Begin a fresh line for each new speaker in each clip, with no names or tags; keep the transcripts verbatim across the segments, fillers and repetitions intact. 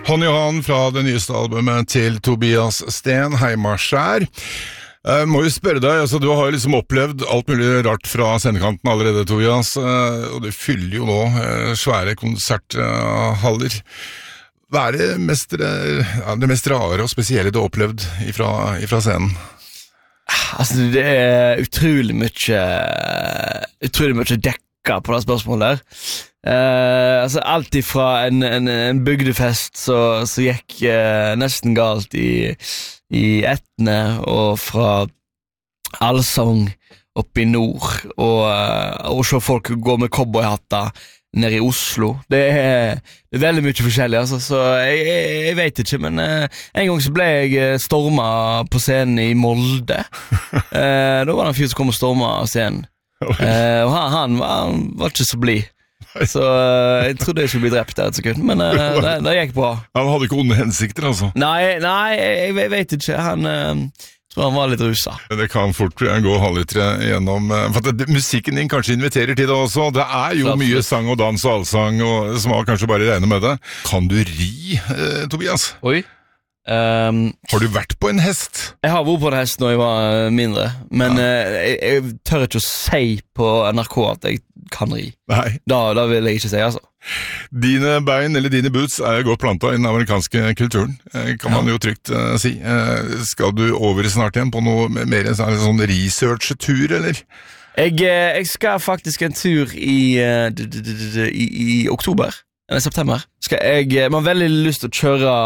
Hånd i hånd fra det nyeste albumet til Tobias Sten, Heimaskjær. Jeg må jo spørre deg, altså, du har jo liksom opplevd alt mulig rart fra sendekanten allerede, Tobias, og det fyller jo nå svære konserthaller. Hva er det mest, det mest rare og spesielle du har opplevd ifra, ifra scenen?
Altså, det er utrolig mye, utrolig mye dekka på det spørsmålet der. Uh, altså alt ifra en, en, en bygdefest så, så gikk uh, nesten galt i, i Etne, og fra allsang opp i nord, og, uh, og så folk gå med cowboyhatter nede i Oslo. Det er, det er veldig mye forskjellig, altså, så jeg, jeg, jeg vet ikke, men uh, en gang så ble jeg stormet på scenen i Molde. Uh, da var det en fyr som kom og stormet scenen, uh, og han, han, var, han var ikke så blid. Så uh, jeg trodde jeg skulle bli drept der et sekund, men uh, det, det gikk bra.
Han hadde ikke onde hensikter, altså?
Nei, nei, jeg, jeg vet ikke. Han uh, tror han var litt rusa. Det
kan fort gå halvlitere igjennom. For det, musikken din kanskje inviterer til det også. Det er jo Klart, mye sang og dans og allsang, og, som har kanskje bare regnet med det. Kan du ri, eh, Tobias?
Oi. Um,
har du vært på en hest?
Jeg har vært på en hest når jeg var mindre, men ja. uh, jeg, jeg tør ikke å si på N R K at jeg kan ri.
Nei.
Da, da vil jeg ikke si, altså.
Dine bein, eller dine boots, er godt plantet i den amerikanske kulturen, kan man ja. jo trygt uh, si. Uh, skal du over snart igjen på noe mer en sånn research-tur, eller?
Jeg, jeg skal faktisk en tur i, uh, d -d -d -d i, i oktober, eller september. Skal jeg, man har veldig lyst til å kjøre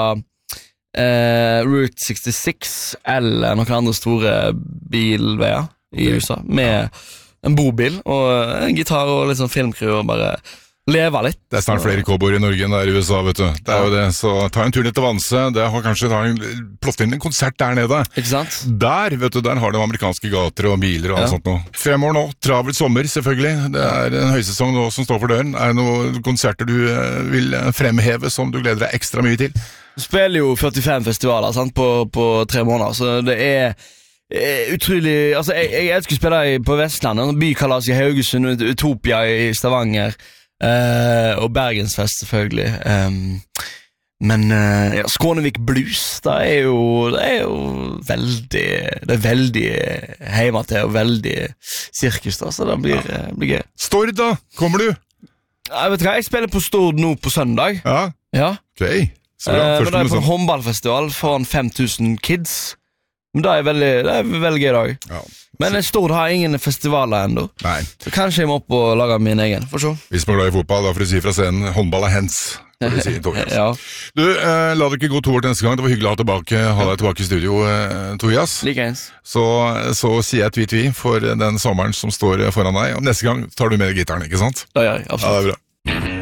Uh, Route sekstiseks eller noen andre store bilveier i U S A med en bobil og en gitar og litt sånn filmcrew og bare leve litt.
Det er snart flere cowboyer i Norge enn det er i U S A, vet du. Det er ja. jo det, så ta en tur ned til Vanse. Det har kanskje plottet inn en konsert der nede.
Ikke sant?
Der, vet du, der har de amerikanske gater og biler og alt ja. sånt nå. Fremover nå, travelt sommer selvfølgelig. Det er en høysesong nå som står for døren. Er det noen konserter du vil fremheve som du gleder deg ekstra mye til?
Du spiller jo førtifem festivaler sant, på, på tre måneder, så det er eh, utrolig. Altså, jeg, jeg elsker å spille på Vestlandet, Bykalas i Haugesund, Utopia i Stavanger, eh, og Bergensfest selvfølgelig. Um, men eh, ja, Skånevik Blues, det er jo, det er jo veldig, det er veldig hjemme til og veldig sirkus, da, så det blir, ja. blir gøy.
Stord da, kommer du?
Jeg vet hva, jeg spiller på Stord nå på søndag.
Ja,
ja.
ok. Så
bra, uh, men det er på en håndballfestival foran fem tusen kids. Men det er veldig, det er veldig gøy dag. Ja. Men Stord har ingen festivaler enda.
Nei.
Så kanskje jeg må opp og lage min egen. For så.
Hvis man er glad i fotball, da får du si fra scenen håndball er hens. Si,
ja.
Du, uh, la det ikke gå to år til neste gang. Det var hyggelig å ha, tilbake, ha deg tilbake i studio, uh, Tobias.
Likeens.
Så, så sier jeg tvi-tvi for den sommeren som står foran deg. Og neste gang tar du med gitaren, ikke sant?
Ja, ja, absolutt.
Ja, det er bra.